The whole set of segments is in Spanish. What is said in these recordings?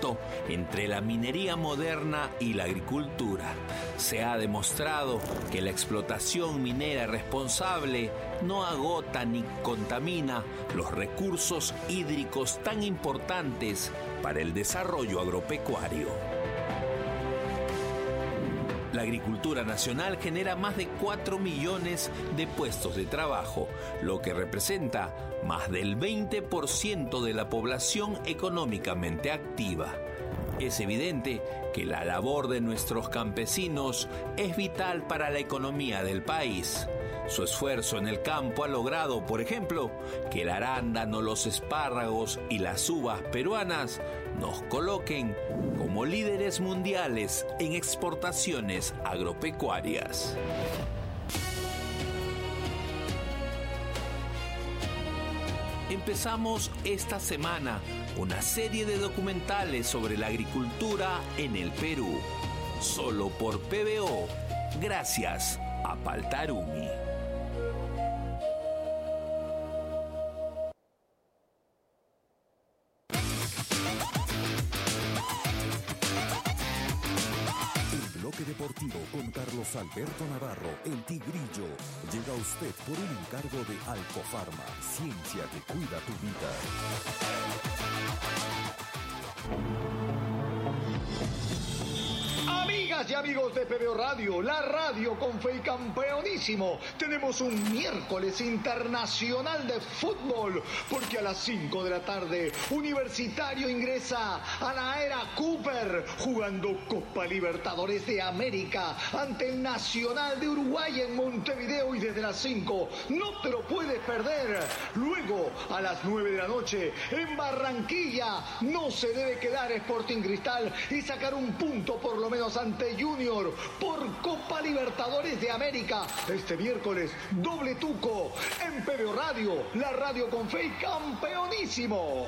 complemento entre la minería moderna y la agricultura. Se ha demostrado que la explotación minera responsable no agota ni contamina los recursos hídricos tan importantes para el desarrollo agropecuario. La agricultura nacional genera más de 4 millones de puestos de trabajo, lo que representa más del 20% de la población económicamente activa. Es evidente que la labor de nuestros campesinos es vital para la economía del país. Su esfuerzo en el campo ha logrado, por ejemplo, que el arándano, los espárragos y las uvas peruanas nos coloquen como líderes mundiales en exportaciones agropecuarias. Empezamos esta semana una serie de documentales sobre la agricultura en el Perú, solo por PBO, gracias a Paltarumi. Deportivo con Carlos Alberto Navarro, el Tigrillo. Llega a usted por un encargo de Alcofarma, ciencia que cuida tu vida. Amigas y amigos de PBO Radio, la radio con fe y campeonísimo. Tenemos un miércoles internacional de fútbol, porque a las 5 de la tarde, Universitario ingresa a la era Cooper, jugando Copa Libertadores de América ante el Nacional de Uruguay en Montevideo, y desde las 5 no te lo puedes perder. Luego, a las 9 de la noche, en Barranquilla, no se debe quedar Sporting Cristal y sacar un punto por lo menos ante Junior por Copa Libertadores de América. Este miércoles, doble tuco en PBO Radio, la radio con fe y campeonísimo.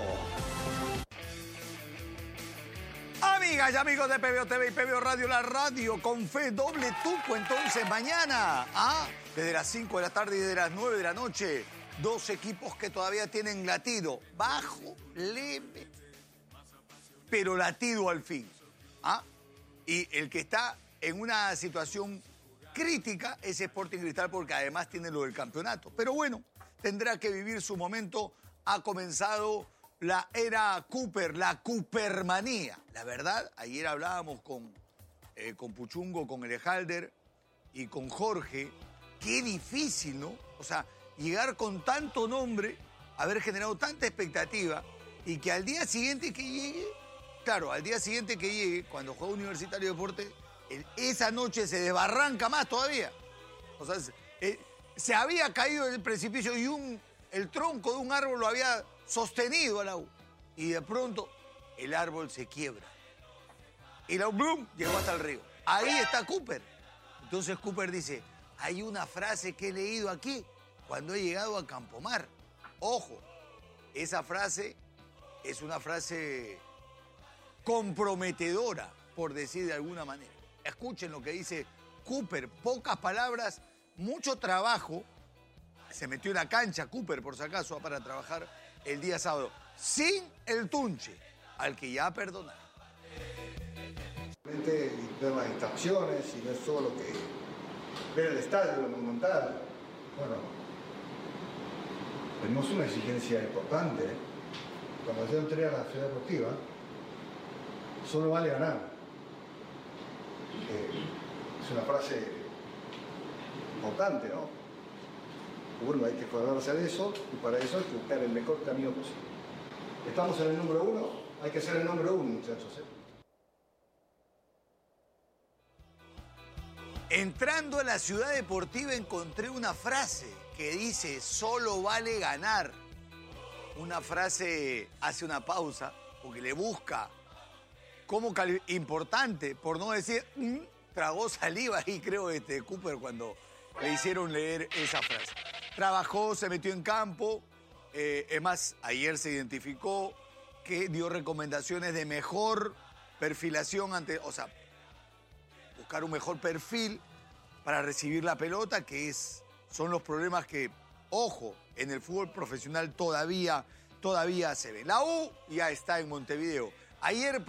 Amigas y amigos de PBO TV y PBO Radio, la radio con fe, doble tuco. Entonces mañana, desde las 5 de la tarde y desde las 9 de la noche, dos equipos que todavía tienen latido, bajo, leve, pero latido al fin. Y el que está en una situación crítica es Sporting Cristal, porque además tiene lo del campeonato. Pero bueno, tendrá que vivir su momento. Ha comenzado la era Cooper, la Coopermanía. La verdad, ayer hablábamos con Puchungo, con Elejalder y con Jorge. Qué difícil, ¿no? O sea, llegar con tanto nombre, haber generado tanta expectativa y que al día siguiente que llegue... Claro, al día siguiente que llegue, cuando juega Universitario de Deportes, esa noche se desbarranca más todavía. O sea, se había caído del precipicio y el tronco de un árbol lo había sostenido a la U. Y de pronto el árbol se quiebra. Y la U, ¡blum!, llegó hasta el río. Ahí está Cooper. Entonces Cooper dice, hay una frase que he leído aquí cuando he llegado a Campomar. Ojo, esa frase es una frase comprometedora, por decir de alguna manera. Escuchen lo que dice Cooper, pocas palabras, mucho trabajo. Se metió en la cancha Cooper, por si acaso, para trabajar el día sábado, sin el Tunche, al que ya perdonaron. Ver las instalaciones y no es solo que ver el estadio, el Monumental. Bueno, tenemos una exigencia importante. Cuando yo entré a la ciudad deportiva, solo vale ganar. Es una frase importante, ¿no? Bueno, hay que aferrarse a eso y para eso hay que buscar el mejor camino posible. Estamos en el número 1, hay que ser el número 1, muchachos. Entrando a la ciudad deportiva encontré una frase que dice, solo vale ganar. Una frase hace una pausa porque le busca como importante, por no decir, tragó saliva ahí, creo, Cooper, cuando le hicieron leer esa frase. Trabajó, se metió en campo, es más, ayer se identificó que dio recomendaciones de mejor perfilación buscar un mejor perfil para recibir la pelota, que son los problemas que, ojo, en el fútbol profesional todavía se ven. La U ya está en Montevideo. Ayer